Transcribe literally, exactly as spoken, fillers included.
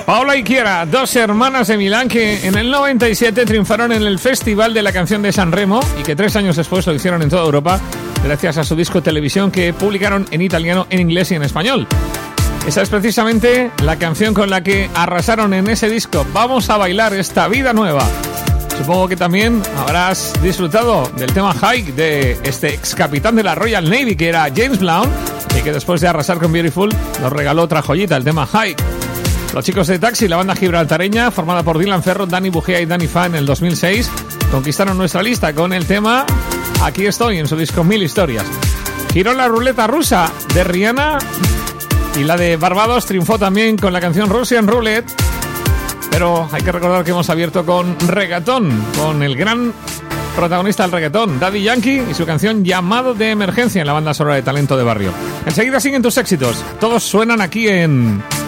Paula y Chiara, dos hermanas de Milán que en el noventa y siete triunfaron en el Festival de la Canción de San Remo y que tres años después lo hicieron en toda Europa gracias a su disco Televisión que publicaron en italiano, en inglés y en español. Esa es precisamente la canción con la que arrasaron en ese disco. Vamos a bailar esta vida nueva. Supongo que también habrás disfrutado del tema Hike de este ex capitán de la Royal Navy que era James Blunt y que después de arrasar con Beautiful nos regaló otra joyita, el tema Hike. Los chicos de Taxi, la banda gibraltareña formada por Dylan Ferro, Dani Bugea y Dani Fa en el dos mil seis, conquistaron nuestra lista con el tema Aquí estoy en su disco Mil Historias. Giró la ruleta rusa de Rihanna y la de Barbados triunfó también con la canción Russian Roulette. Pero hay que recordar que hemos abierto con reggaetón, con el gran protagonista del reggaetón, Daddy Yankee, y su canción Llamado de Emergencia en la banda sonora de Talento de Barrio. Enseguida siguen tus éxitos. Todos suenan aquí en